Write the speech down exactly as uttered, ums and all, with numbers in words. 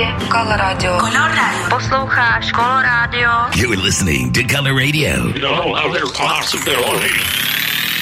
Color Radio. Color Radio. Posloucháš Color Radio. You're listening to Color Radio. No other possibility.